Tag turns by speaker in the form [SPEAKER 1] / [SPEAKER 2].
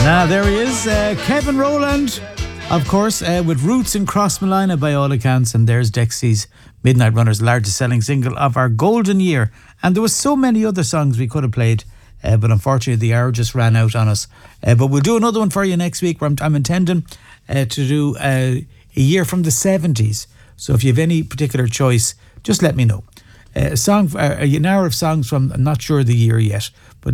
[SPEAKER 1] Now there he is, Kevin Rowland, of course, with roots in Crossmolina by all accounts, and there's Dexy's Midnight Runner's largest selling single of our golden year. And there was so many other songs we could have played, but unfortunately the hour just ran out on us. But we'll do another one for you next week, where I'm intending to do a year from the 70s. So if you have any particular choice, just let me know. An hour of songs from, I'm not sure the year yet, but